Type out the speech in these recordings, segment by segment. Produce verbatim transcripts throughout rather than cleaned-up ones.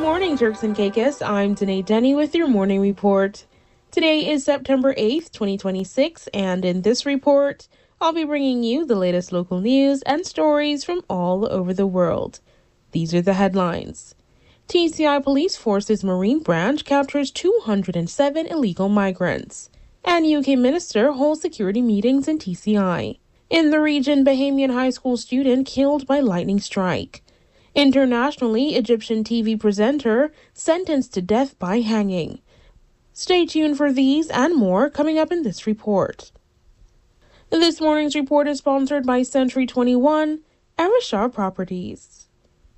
morning, Turks and Caicos. I'm Danae Denny with your morning report. Today is September eighth, twenty twenty-six, and in this report, I'll be bringing you the latest local news and stories from all over the world. These are the headlines. T C I Police Force's Marine Branch captures two hundred seven illegal migrants, and U K Minister holds security meetings in T C I. In the region, Bahamian high school student killed by lightning strike. Internationally, Egyptian T V presenter sentenced to death by hanging. Stay tuned for these and more coming up in this report. This morning's report is sponsored by Century twenty-one, Arishar Properties.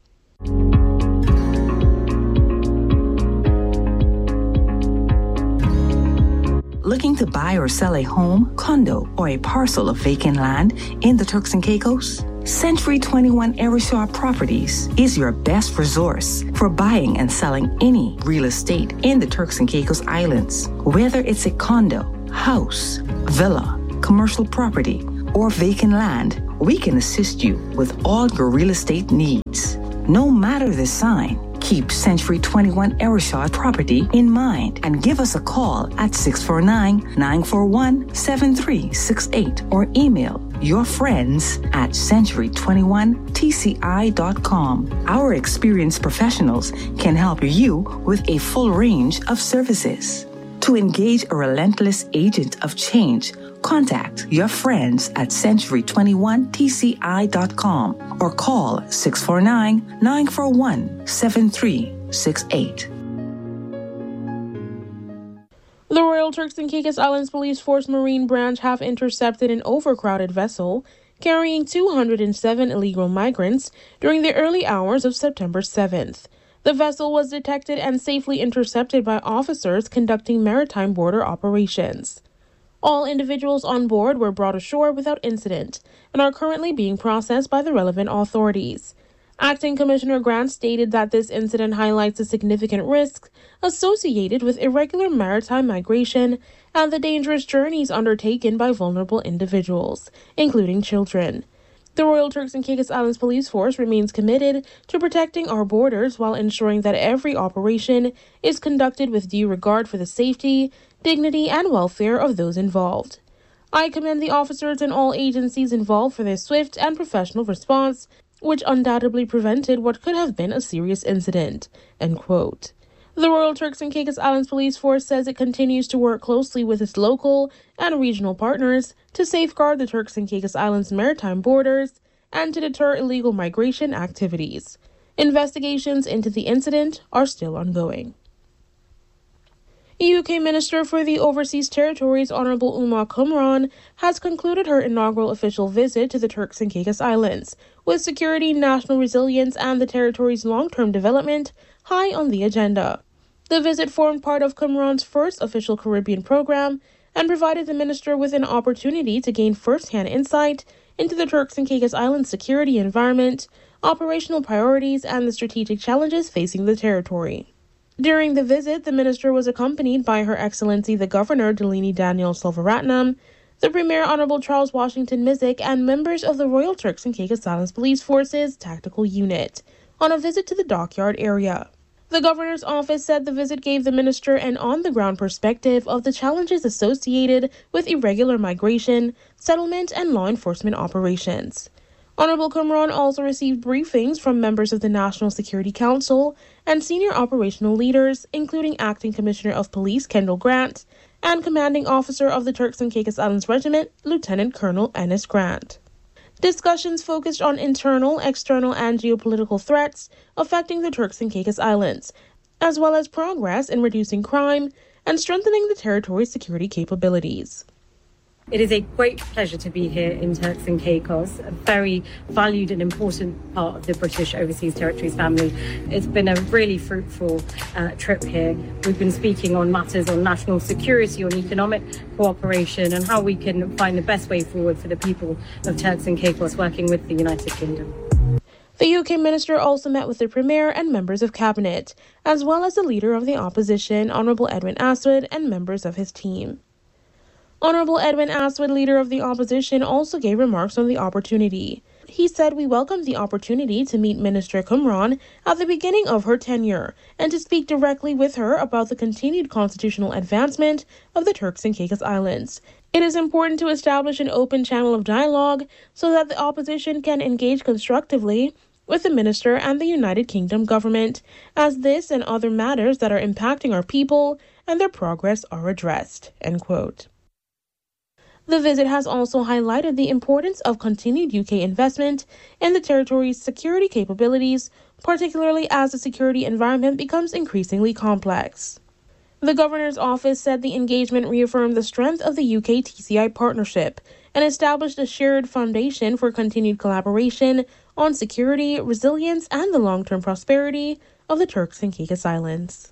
Looking to buy or sell a home, condo, or a parcel of vacant land in the Turks and Caicos? Century twenty-one Arishar Properties is your best resource for buying and selling any real estate in the Turks and Caicos Islands. Whether it's a condo, house, villa, commercial property, or vacant land, we can assist you with all your real estate needs. No matter the sign, keep Century twenty-one Arishar Property in mind and give us a call at six four nine, nine four one, seven three six eight or email your friends at century twenty-one T C I dot com. Our experienced professionals can help you with a full range of services. To engage a relentless agent of change, contact your friends at century twenty-one T C I dot com or call six four nine, nine four one, seven three six eight. The Royal Turks and Caicos Islands Police Force Marine Branch have intercepted an overcrowded vessel carrying two hundred seven illegal migrants during the early hours of September seventh. The vessel was detected and safely intercepted by officers conducting maritime border operations. All individuals on board were brought ashore without incident and are currently being processed by the relevant authorities. Acting Commissioner Grant stated that this incident highlights the significant risks associated with irregular maritime migration and the dangerous journeys undertaken by vulnerable individuals, including children. The Royal Turks and Caicos Islands Police Force remains committed to protecting our borders while ensuring that every operation is conducted with due regard for the safety, dignity, and welfare of those involved. I commend the officers and all agencies involved for their swift and professional response, which undoubtedly prevented what could have been a serious incident. End quote. The Royal Turks and Caicos Islands Police Force says it continues to work closely with its local and regional partners to safeguard the Turks and Caicos Islands maritime borders and to deter illegal migration activities. Investigations into the incident are still ongoing. U K Minister for the Overseas Territories Honourable Umar Qumran has concluded her inaugural official visit to the Turks and Caicos Islands, with security, national resilience, and the territory's long-term development high on the agenda. The visit formed part of Qumran's first official Caribbean program and provided the minister with an opportunity to gain first-hand insight into the Turks and Caicos Islands' security environment, operational priorities, and the strategic challenges facing the territory. During the visit, the minister was accompanied by Her Excellency the Governor Delaney Daniel Selvaratnam, the Premier Honorable Charles Washington Mizik, and members of the Royal Turks and Caicos Islands Police Force's Tactical Unit on a visit to the dockyard area. The governor's office said the visit gave the minister an on-the-ground perspective of the challenges associated with irregular migration, settlement, and law enforcement operations. Honorable Qumran also received briefings from members of the National Security Council and senior operational leaders, including Acting Commissioner of Police Kendall Grant and Commanding Officer of the Turks and Caicos Islands Regiment, Lieutenant Colonel Ennis Grant. Discussions focused on internal, external, and geopolitical threats affecting the Turks and Caicos Islands, as well as progress in reducing crime and strengthening the territory's security capabilities. It is a great pleasure to be here in Turks and Caicos, a very valued and important part of the British Overseas Territories family. It's been a really fruitful uh, trip here. We've been speaking on matters on national security, on economic cooperation, and how we can find the best way forward for the people of Turks and Caicos working with the United Kingdom. The U K minister also met with the Premier and members of Cabinet, as well as the Leader of the Opposition, Honourable Edwin Aswad, and members of his team. Honourable Edwin Aswad, Leader of the Opposition, also gave remarks on the opportunity. He said, "We welcome the opportunity to meet Minister Qumran at the beginning of her tenure and to speak directly with her about the continued constitutional advancement of the Turks and Caicos Islands. It is important to establish an open channel of dialogue so that the opposition can engage constructively with the minister and the United Kingdom government, as this and other matters that are impacting our people and their progress are addressed." End quote. The visit has also highlighted the importance of continued U K investment in the territory's security capabilities, particularly as the security environment becomes increasingly complex. The governor's office said the engagement reaffirmed the strength of the U K T C I partnership and established a shared foundation for continued collaboration on security, resilience, and the long-term prosperity of the Turks and Caicos Islands.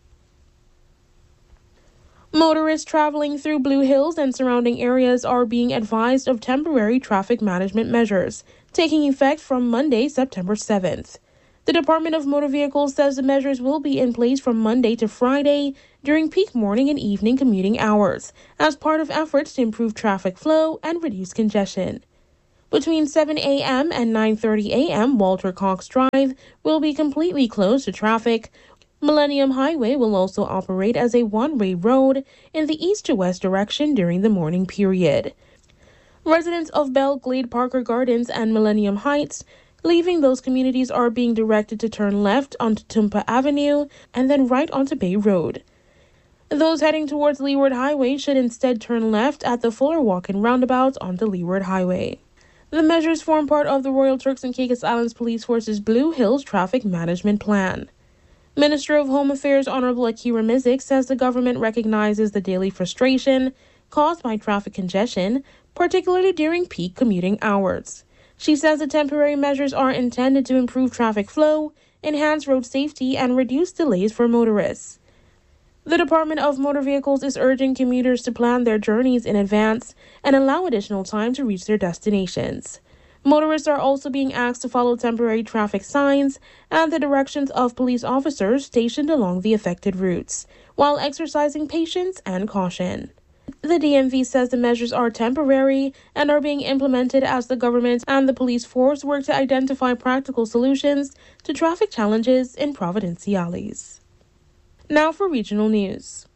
Motorists traveling through Blue Hills and surrounding areas are being advised of temporary traffic management measures, taking effect from Monday, September seventh. The Department of Motor Vehicles says the measures will be in place from Monday to Friday during peak morning and evening commuting hours, as part of efforts to improve traffic flow and reduce congestion. Between seven a.m. and nine thirty a.m., Walter Cox Drive will be completely closed to traffic. Millennium Highway will also operate as a one-way road in the east to west direction during the morning period. Residents of Belle Glade Parker Gardens and Millennium Heights leaving those communities are being directed to turn left onto Tumpa Avenue and then right onto Bay Road. Those heading towards Leeward Highway should instead turn left at the Fuller Walk-in roundabout onto Leeward Highway. The measures form part of the Royal Turks and Caicos Islands Police Force's Blue Hills Traffic Management Plan. Minister of Home Affairs Honorable Akira Mizik says the government recognizes the daily frustration caused by traffic congestion, particularly during peak commuting hours. She says the temporary measures are intended to improve traffic flow, enhance road safety, and reduce delays for motorists. The Department of Motor Vehicles is urging commuters to plan their journeys in advance and allow additional time to reach their destinations. Motorists are also being asked to follow temporary traffic signs and the directions of police officers stationed along the affected routes, while exercising patience and caution. The D M V says the measures are temporary and are being implemented as the government and the police force work to identify practical solutions to traffic challenges in Providenciales. Now for regional news.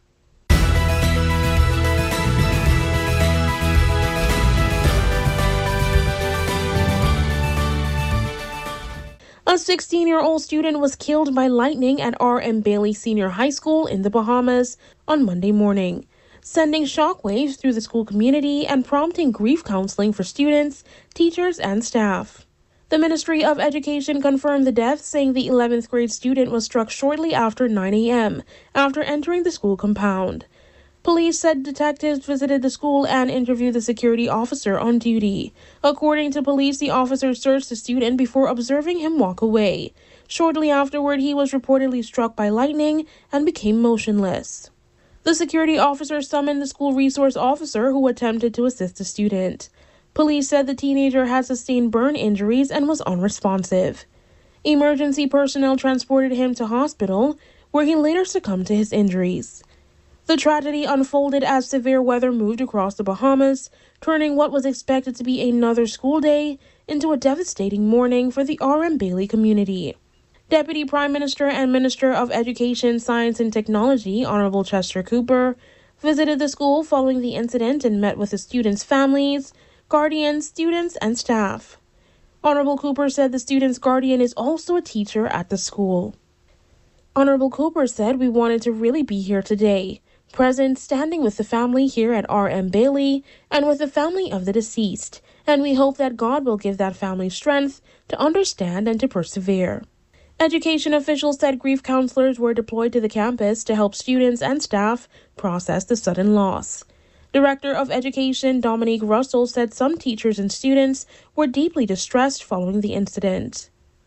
A sixteen-year-old student was killed by lightning at R M Bailey Senior High School in the Bahamas on Monday morning, sending shockwaves through the school community and prompting grief counseling for students, teachers, and staff. The Ministry of Education confirmed the death, saying the eleventh grade student was struck shortly after nine a.m. after entering the school compound. Police said detectives visited the school and interviewed the security officer on duty. According to police, the officer searched the student before observing him walk away. Shortly afterward, he was reportedly struck by lightning and became motionless. The security officer summoned the school resource officer, who attempted to assist the student. Police said the teenager had sustained burn injuries and was unresponsive. Emergency personnel transported him to hospital, where he later succumbed to his injuries. The tragedy unfolded as severe weather moved across the Bahamas, turning what was expected to be another school day into a devastating morning for the R M Bailey community. Deputy Prime Minister and Minister of Education, Science and Technology, Honorable Chester Cooper, visited the school following the incident and met with the students' families, guardians, students, and staff. Honorable Cooper said the student's guardian is also a teacher at the school. Honorable Cooper said, "We wanted to really be here today, present, standing with the family here at R M Bailey and with the family of the deceased, and we hope that God will give that family strength to understand and to persevere." Education officials said grief counselors were deployed to the campus to help students and staff process the sudden loss. Director of Education Dominique Russell said some teachers and students were deeply distressed following the incident.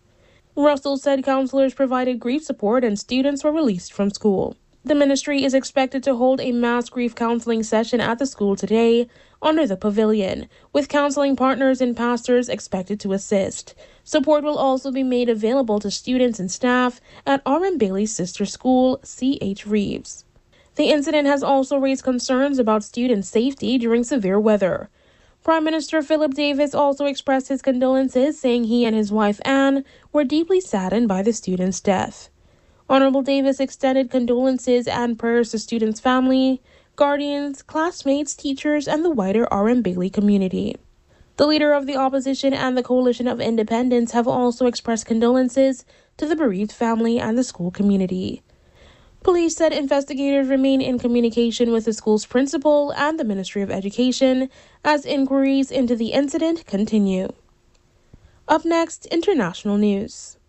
Russell said counselors provided grief support and students were released from school. The ministry is expected to hold a mass grief counseling session at the school today under the pavilion, with counseling partners and pastors expected to assist. Support will also be made available to students and staff at R M Bailey's sister school, C H Reeves. The incident has also raised concerns about student safety during severe weather. Prime Minister Philip Davis also expressed his condolences, saying he and his wife Anne were deeply saddened by the student's death. Honorable Davis extended condolences and prayers to students' family, guardians, classmates, teachers, and the wider R M Bailey community. The leader of the opposition and the Coalition of Independents have also expressed condolences to the bereaved family and the school community. Police said investigators remain in communication with the school's principal and the Ministry of Education as inquiries into the incident continue. Up next, international news.